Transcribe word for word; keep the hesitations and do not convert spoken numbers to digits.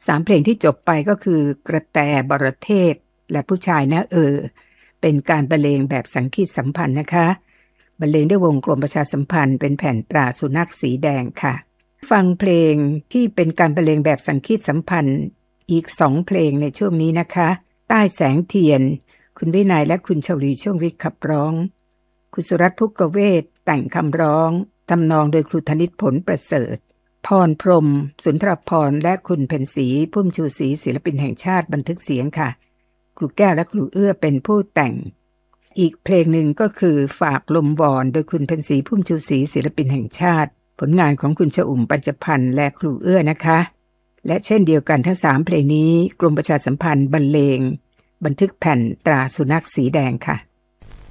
สามเพลงที่จบไปก็คือกระแตบรเทศและผู้ชายนะเออเป็นการบรรเลงแบบสังคีตสัมพันธ์นะคะบรรเลงด้วยวงกลมประชาสัมพันธ์เป็นแผ่นตราสุนัขสีแดงค่ะฟังเพลงที่เป็นการบรรเลงแบบสังคีตสัมพันธ์อีกสองเพลงในช่วงนี้นะคะใต้แสงเทียนคุณวินัยและคุณชลีช่วงวิทย์ขับร้องคุณสุรัตน์ภุกเวศแต่งคำร้องทำนองโดยครูธนิตผลประเสริฐพรพรหมสุนทรภรณ์และคุณเพ็ญศรีพุ่มชูศรีศิลปินแห่งชาติบันทึกเสียงค่ะครูแก้วและครูเอื้อเป็นผู้แต่งอีกเพลงหนึ่งก็คือฝากลมวอนโดยคุณเพ็ญศรีพุ่มชูศรีศิลปินแห่งชาติผลงานของคุณชอุ่มปัญจพันธ์และครูเอื้อนะคะและเช่นเดียวกันทั้งสามเพลงนี้กรมประชาสัมพันธ์บรรเลงบันทึกแผ่นตราสุนัขสีแดงค่ะ